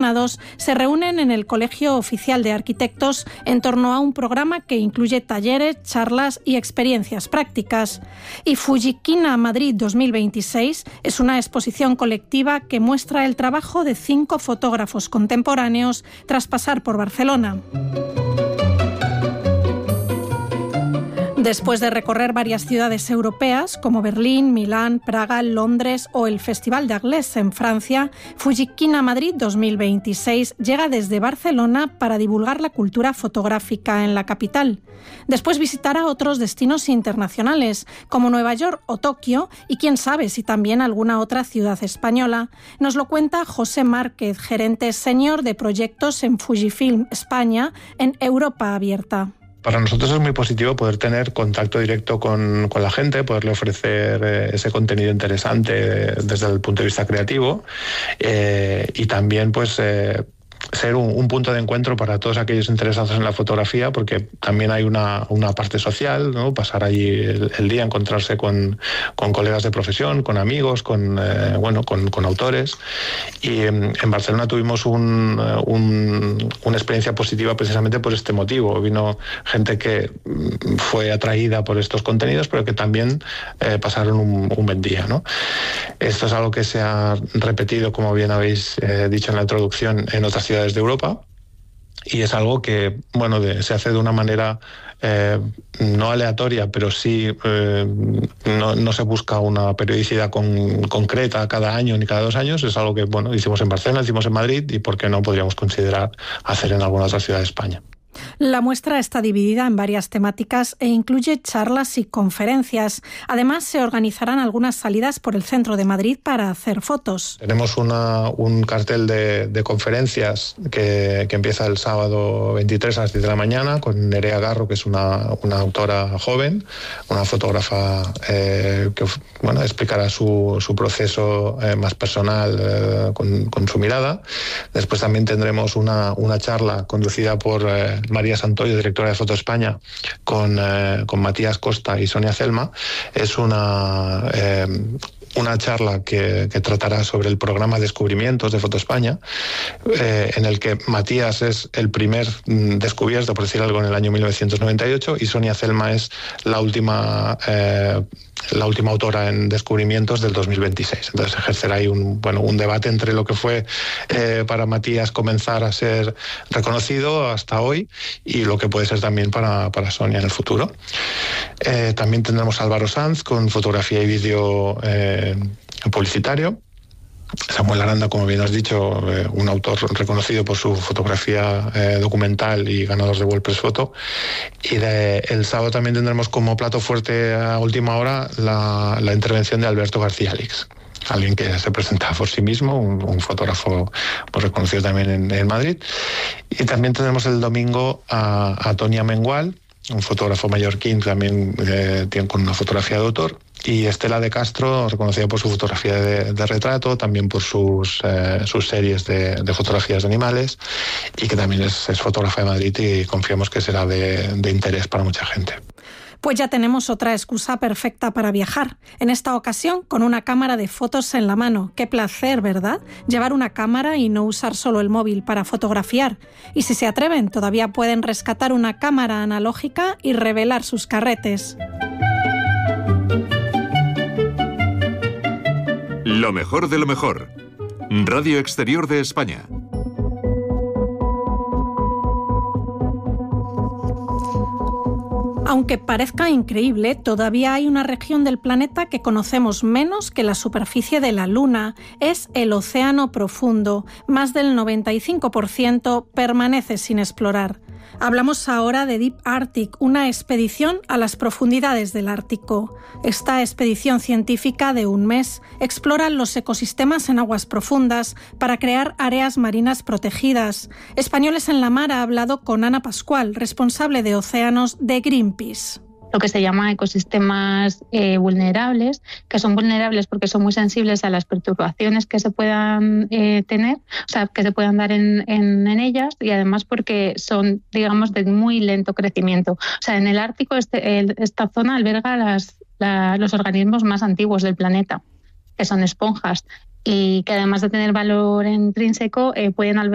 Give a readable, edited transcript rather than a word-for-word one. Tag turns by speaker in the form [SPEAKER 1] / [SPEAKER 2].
[SPEAKER 1] aficionados se reúnen en el Colegio Oficial de Arquitectos en torno a un programa que incluye talleres, charlas y experiencias prácticas. Y Fujikina Madrid 2026 es una exposición colectiva que muestra el trabajo de 5 fotógrafos contemporáneos tras pasar por Barcelona. Después de recorrer varias ciudades europeas como Berlín, Milán, Praga, Londres o el Festival de Arles en Francia, Fujikina Madrid 2026 llega desde Barcelona para divulgar la cultura fotográfica en la capital. Después visitará otros destinos internacionales como Nueva York o Tokio y quién sabe si también alguna otra ciudad española. Nos lo cuenta José Márquez, gerente senior de proyectos en Fujifilm España en Europa Abierta.
[SPEAKER 2] Para nosotros es muy positivo poder tener contacto directo con la gente, poderle ofrecer ese contenido interesante desde el punto de vista creativo y también pues ser un punto de encuentro para todos aquellos interesados en la fotografía, porque también hay una parte social, ¿no? Pasar allí el día, encontrarse con colegas de profesión, con amigos, con autores. Y en Barcelona tuvimos una experiencia positiva precisamente por este motivo. Vino gente que fue atraída por estos contenidos, pero que también pasaron un buen día, ¿no? Esto es algo que se ha repetido, como bien habéis dicho en la introducción, en otras ciudades de Europa, y es algo que se hace de una manera no aleatoria, pero sí no se busca una periodicidad concreta cada año ni cada 2 años. Es algo que hicimos en Barcelona, hicimos en Madrid, y por qué no podríamos considerar hacer en alguna otra ciudad de España.
[SPEAKER 1] La muestra está dividida en varias temáticas e incluye charlas y conferencias. Además, se organizarán algunas salidas por el centro de Madrid para hacer fotos.
[SPEAKER 2] Tenemos un cartel de conferencias que empieza el sábado 23 a las 10 de la mañana con Nerea Garro, que es una autora joven, una fotógrafa que explicará su proceso más personal con su mirada. Después también tendremos una charla conducida por María Santoyo, directora de Foto España, con Matías Costa y Sonia Celma. Es una charla que tratará sobre el programa Descubrimientos de Foto España, en el que Matías es el primer descubierto, por decir algo, en el año 1998, y Sonia Celma es la última autora en Descubrimientos del 2026. Entonces ejercerá ahí un debate entre lo que fue para Matías comenzar a ser reconocido hasta hoy y lo que puede ser también para Sonia en el futuro. También tendremos a Álvaro Sanz con fotografía y vídeo publicitario. Samuel Aranda, como bien has dicho, un autor reconocido por su fotografía documental y ganador de World Press Photo. Y el sábado también tendremos como plato fuerte a última hora la intervención de Alberto García Alix, alguien que se presenta por sí mismo, un fotógrafo reconocido también en Madrid. Y también tenemos el domingo a Tonia Mengual, un fotógrafo mallorquín también con una fotografía de autor, y Estela de Castro, reconocida por su fotografía de retrato, también por sus series de fotografías de animales, y que también es fotógrafa de Madrid, y confiamos que será de interés para mucha gente.
[SPEAKER 1] Pues ya tenemos otra excusa perfecta para viajar. En esta ocasión, con una cámara de fotos en la mano. Qué placer, ¿verdad? Llevar una cámara y no usar solo el móvil para fotografiar. Y si se atreven, todavía pueden rescatar una cámara analógica y revelar sus carretes.
[SPEAKER 3] Lo mejor de lo mejor. Radio Exterior de España.
[SPEAKER 1] Aunque parezca increíble, todavía hay una región del planeta que conocemos menos que la superficie de la Luna. Es el océano profundo. Más del 95% permanece sin explorar. Hablamos ahora de Deep Arctic, una expedición a las profundidades del Ártico. Esta expedición científica de 1 mes explora los ecosistemas en aguas profundas para crear áreas marinas protegidas. Españoles en la Mar ha hablado con Ana Pascual, responsable de océanos de Greenpeace.
[SPEAKER 4] Lo que se llama ecosistemas vulnerables, que son vulnerables porque son muy sensibles a las perturbaciones que se puedan tener, o sea, que se puedan dar en ellas, y además porque son, digamos, de muy lento crecimiento. O sea, en el Ártico esta zona alberga los organismos más antiguos del planeta, que son esponjas, y que además de tener valor intrínseco pueden albergar